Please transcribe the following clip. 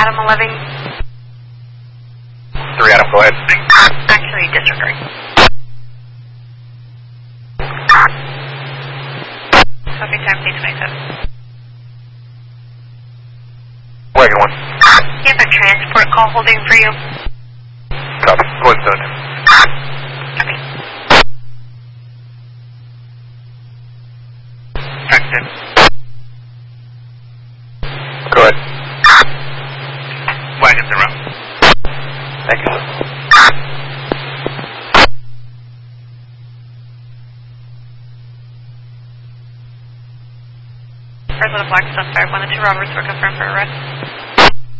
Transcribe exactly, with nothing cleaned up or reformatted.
Adam eleven. three Adam, go ahead. Actually, disregard. Copy, time, P twenty-seven. Wagon one. You have a transport call holding for you. Copy. Go ahead and send it. Copy. Action. Go ahead. Wagons are up. Thank you, sir. Arizona Black Stuff Five, one of the two robbers were confirmed for arrest.